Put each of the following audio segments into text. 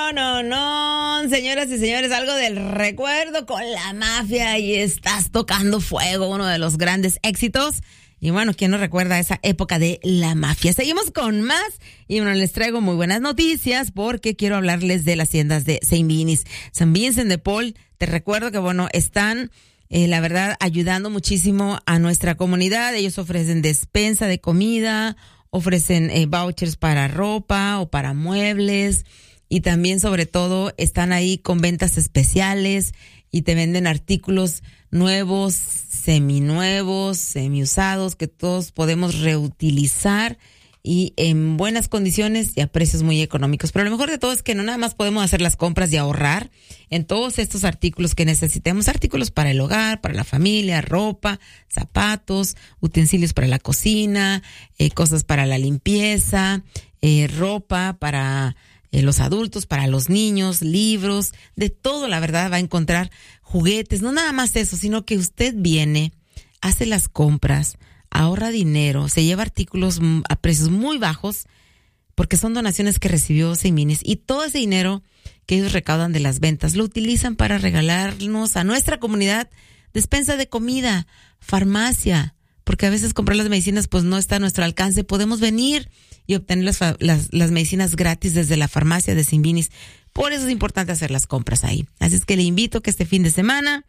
No, señoras y señores, algo del recuerdo con la mafia y estás tocando fuego, uno de los grandes éxitos. Y bueno, ¿quién no recuerda esa época de la mafia? Seguimos con más y bueno, les traigo muy buenas noticias porque quiero hablarles de las tiendas de St. Vinis. St. Vincent de Paul, te recuerdo que bueno, están la verdad ayudando muchísimo a nuestra comunidad. Ellos ofrecen despensa de comida, ofrecen vouchers para ropa o para muebles. Y también, sobre todo, están ahí con ventas especiales y te venden artículos nuevos, seminuevos, semiusados, que todos podemos reutilizar y en buenas condiciones y a precios muy económicos. Pero lo mejor de todo es que no nada más podemos hacer las compras y ahorrar en todos estos artículos que necesitemos. Artículos para el hogar, para la familia, ropa, zapatos, utensilios para la cocina, cosas para la limpieza, ropa para los adultos, para los niños, libros, de todo, la verdad, va a encontrar juguetes, no nada más eso, sino que usted viene, hace las compras, ahorra dinero, se lleva artículos a precios muy bajos, porque son donaciones que recibió St. Vinis, y todo ese dinero que ellos recaudan de las ventas lo utilizan para regalarnos a nuestra comunidad despensa de comida, farmacia, porque a veces comprar las medicinas pues no está a nuestro alcance. Podemos venir y obtener las medicinas gratis desde la farmacia de St. Vinis. Por eso es importante hacer las compras ahí. Así es que le invito que este fin de semana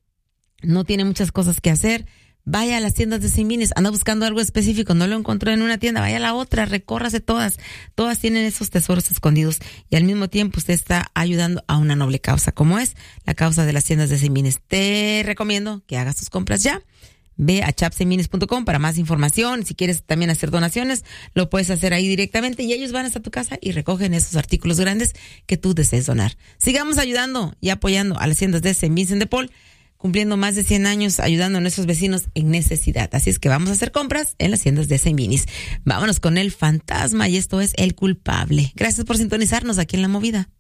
no tiene muchas cosas que hacer. Vaya a las tiendas de St. Vinis, anda buscando algo específico, no lo encontró en una tienda, vaya a la otra, recórrase todas. Todas tienen esos tesoros escondidos y al mismo tiempo usted está ayudando a una noble causa, como es la causa de las tiendas de St. Vinis. Te recomiendo que hagas tus compras ya. Ve a chapstminis.com para más información. Si quieres también hacer donaciones, lo puedes hacer ahí directamente y ellos van hasta tu casa y recogen esos artículos grandes que tú desees donar. Sigamos ayudando y apoyando a las tiendas de St. Vincent de Paul, cumpliendo más de 100 años ayudando a nuestros vecinos en necesidad. Así es que vamos a hacer compras en las tiendas de St. Vinis. Vámonos con El Fantasma y esto es El Culpable. Gracias por sintonizarnos aquí en La Movida.